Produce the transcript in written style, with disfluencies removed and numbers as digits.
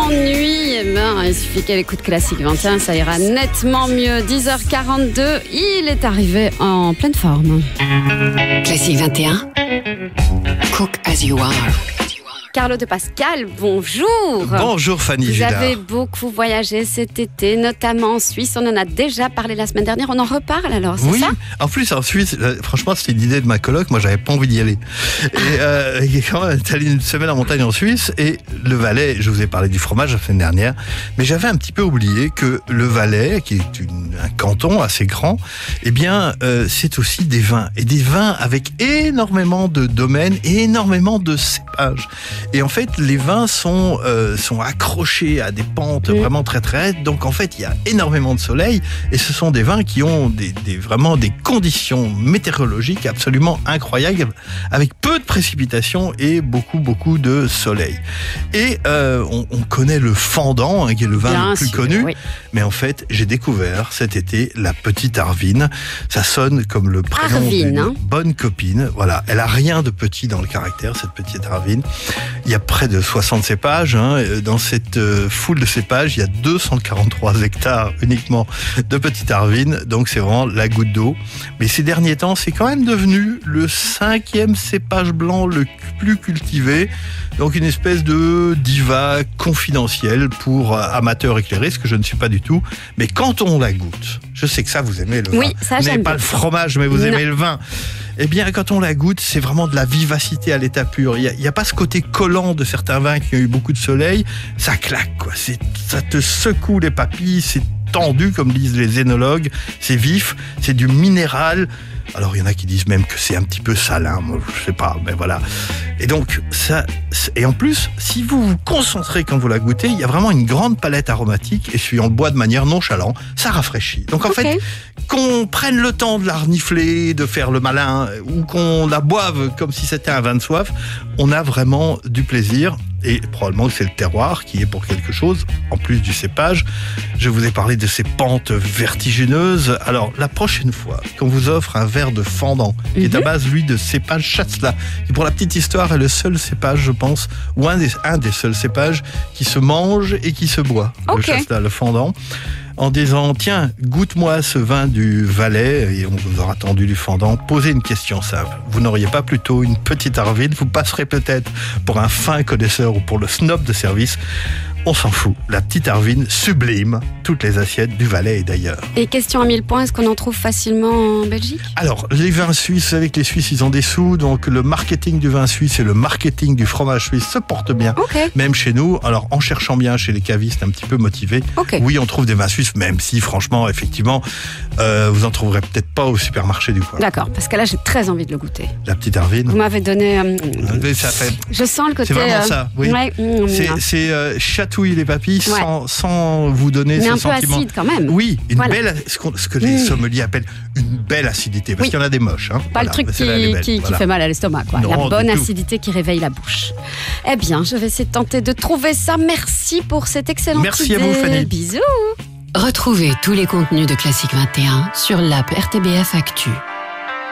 s'ennuie, il suffit qu'elle écoute Classique 21, ça ira nettement mieux. 10h42, il est arrivé en pleine forme. Classique 21, Cook as you are. Carlo de Pascal, bonjour. Bonjour Fanny Vous Gélard. avez beaucoup voyagé cet été, notamment en Suisse. On en a déjà parlé la semaine dernière. On en reparle alors, c'est Oui, ça? en plus en Suisse, franchement c'était une idée de ma coloc, moi j'avais pas envie d'y aller. Et quand même, t'es allé une semaine en montagne en Suisse et le Valais, je vous ai parlé du fromage la semaine dernière, mais j'avais un petit peu oublié que le Valais, qui est un canton assez grand, eh bien c'est aussi des vins. Et des vins avec énormément de domaines et énormément de cépages. Et en fait, les vins sont accrochés à des pentes vraiment très très raides. Donc en fait, il y a énormément de soleil et ce sont des vins qui ont vraiment des conditions météorologiques absolument incroyables, avec peu de précipitations et beaucoup de soleil. Et on connaît le Fendant, qui est le vin Bien le plus sûr, connu. oui. Mais en fait, j'ai découvert cet été la petite Arvine. Ça sonne comme le prénom Arvine, d'une hein. bonne copine. Voilà, elle a rien de petit dans le caractère, cette petite Arvine. Il y a près de 60 cépages. Dans cette foule de cépages, il y a 243 hectares uniquement de petite Arvine. Donc c'est vraiment la goutte d'eau. Mais ces derniers temps, c'est quand même devenu le 5e cépage blanc le plus cultivé. Donc une espèce de diva confidentielle pour amateurs éclairés, ce que je ne suis pas du tout. Mais quand on la goûte, je sais que ça vous aimez le vin. Oui, ça, vous j'aime n'aimez pas bien. le fromage, mais vous aimez le vin. Eh bien, quand on la goûte, c'est vraiment de la vivacité à l'état pur. Il y a pas ce côté collant de certains vins qui ont eu beaucoup de soleil. Ça claque, quoi. Ça te secoue les papilles, c'est tendu, comme disent les œnologues. C'est vif, c'est du minéral. Alors, il y en a qui disent même que c'est un petit peu salin. Moi, je sais pas, mais voilà. Et donc, et en plus, si vous vous concentrez quand vous la goûtez, il y a vraiment une grande palette aromatique. Et si on le boit de manière nonchalante, ça rafraîchit. Donc, en fait, qu'on prenne le temps de la renifler, de faire le malin, ou qu'on la boive comme si c'était un vin de soif, on a vraiment du plaisir. Et probablement que c'est le terroir qui est pour quelque chose, en plus du cépage. Je vous ai parlé de ces pentes vertigineuses. Alors, la prochaine fois qu'on vous offre un verre de Fendant, qui est à base, lui, de cépage Chasselas, qui, pour la petite histoire, est le seul cépage, je pense, ou un des seuls cépages qui se mange et qui se boit. Le Chasselas, le Fendant. En disant, tiens, goûte-moi ce vin du Valais, et on vous aura tendu du Fendant, posez une question simple. Vous n'auriez pas plutôt une petite Arvine? Vous passerez peut-être pour un fin connaisseur ou pour le snob de service. On s'en fout. La petite Arvine sublime toutes les assiettes du Valais et d'ailleurs. Et question à 1000 points, est-ce qu'on en trouve facilement en Belgique? Alors, les vins suisses, vous savez que les Suisses, ils ont des sous, donc le marketing du vin suisse et le marketing du fromage suisse se portent bien, même chez nous. Alors, en cherchant bien chez les cavistes un petit peu motivés, oui, on trouve des vins suisses, même si, franchement, effectivement, vous en trouverez peut-être pas au supermarché du coin. D'accord, parce que là, j'ai très envie de le goûter. La petite Arvine. Vous m'avez donné... Ça fait... Je sens le côté... C'est vraiment ça, oui. Ouais, c'est chatouille les papilles sans vous donner ce sentiment. Mais un peu acide quand même. Oui, une belle, ce que les sommeliers appellent une belle acidité, parce qu'il y en a des moches. Pas le truc qui fait mal à l'estomac, quoi. La bonne acidité qui réveille la bouche. Eh bien, je vais essayer de tenter de trouver ça. Merci pour cette excellente idée. Merci à vous, Fanny. Bisous. Retrouvez tous les contenus de Classique 21 sur l'app RTBF Actu.